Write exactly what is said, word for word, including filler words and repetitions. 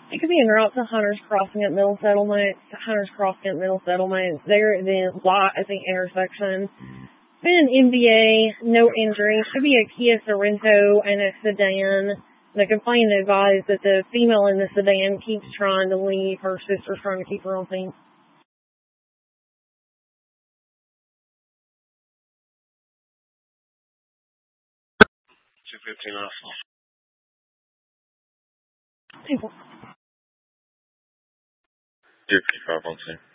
It could be en route to Hunters Crossing at Middle Settlement, Hunters Crossing at Middle Settlement. They're at the lot at the intersection. Been an M V A, no injury. Should be a Kia Sorento and a sedan. The complainant advised that the female in the sedan keeps trying to leave. Her sister's trying to keep her on scene. two fifteen off. People. two fifty-five on scene.